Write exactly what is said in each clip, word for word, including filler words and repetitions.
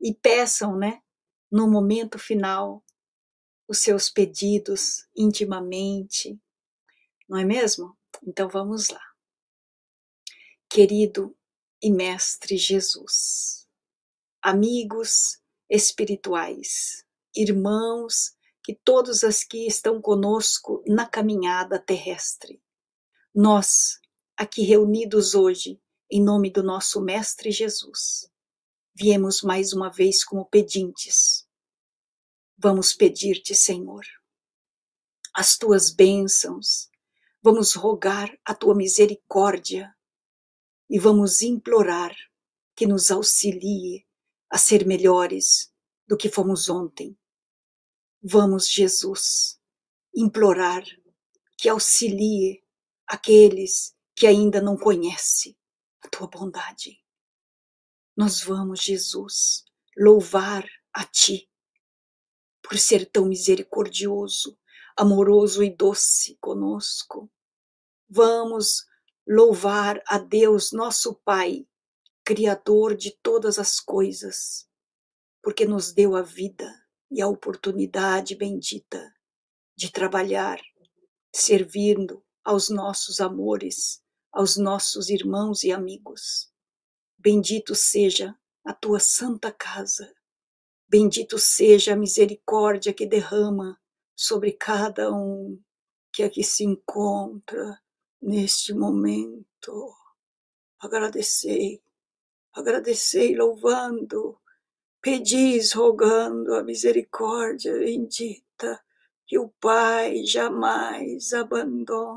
e peçam, né, no momento final, os seus pedidos intimamente, não é mesmo? Então vamos lá. Querido e Mestre Jesus, amigos espirituais, irmãos, que todos aqui estão conosco na caminhada terrestre, nós, aqui reunidos hoje, em nome do nosso Mestre Jesus, viemos mais uma vez como pedintes. Vamos pedir-te, Senhor, as tuas bênçãos, vamos rogar a tua misericórdia e vamos implorar que nos auxilie a ser melhores do que fomos ontem. Vamos, Jesus, implorar que auxilie aqueles que ainda não conhecem a tua bondade. Nós vamos, Jesus, louvar a ti por ser tão misericordioso, amoroso e doce conosco. Vamos louvar a Deus, nosso Pai, Criador de todas as coisas, porque nos deu a vida e a oportunidade bendita de trabalhar, servindo aos nossos amores, aos nossos irmãos e amigos. Bendito seja a tua santa casa, bendito seja a misericórdia que derrama sobre cada um que aqui se encontra neste momento. Agradecei, agradecei louvando, pedis rogando a misericórdia bendita que o Pai jamais abandona.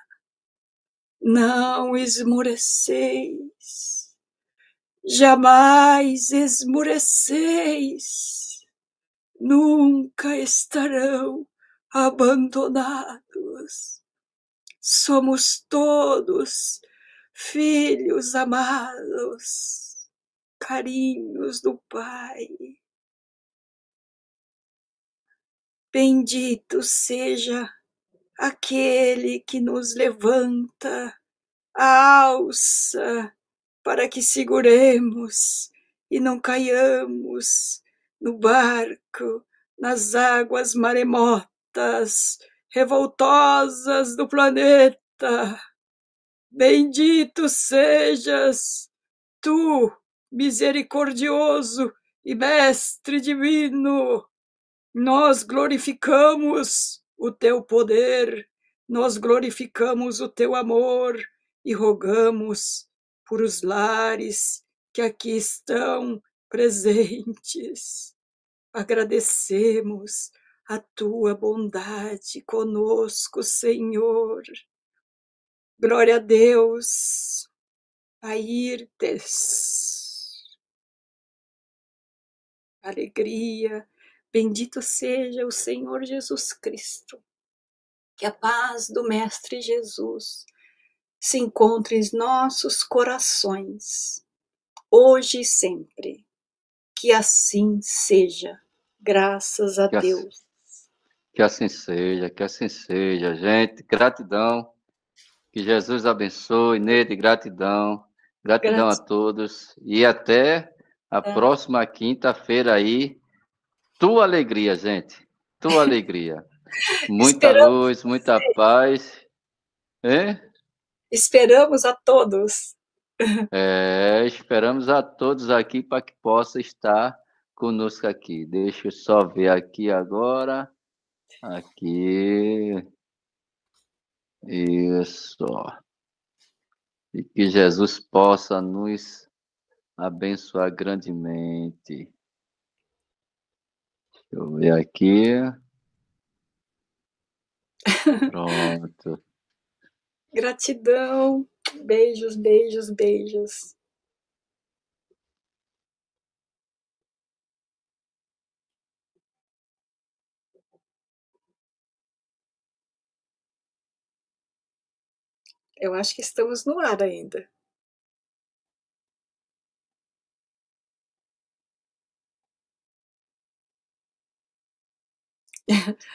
Não esmoreceis, jamais esmoreceis, nunca estarão abandonados. Somos todos filhos amados, carinhos do Pai. Bendito seja aquele que nos levanta a alça para que seguremos e não caiamos no barco, nas águas maremotas, revoltosas do planeta. Bendito sejas tu, misericordioso e Mestre divino. Nós glorificamos o teu poder, nós glorificamos o teu amor e rogamos por os lares que aqui estão presentes. Agradecemos a tua bondade conosco, Senhor. Glória a Deus, Airtes. Alegria. Bendito seja o Senhor Jesus Cristo. Que a paz do Mestre Jesus se encontre em nossos corações, hoje e sempre. Que assim seja, graças a Que assim, Deus. que assim seja, que assim seja, gente. Gratidão. Que Jesus abençoe. Neide, gratidão. Gratidão a Gratidão. todos. E até a próxima quinta-feira aí. Tua alegria, gente. Tua alegria. Muita Esperamos, luz, muita paz. Hein? esperamos a todos. É, esperamos a todos aqui para que possa estar conosco aqui. Deixa eu só ver aqui agora. Aqui. Isso. E que Jesus possa nos abençoar grandemente. Deixa eu ver aqui. Pronto. Gratidão. Beijos, beijos, beijos. Eu acho que estamos no ar ainda.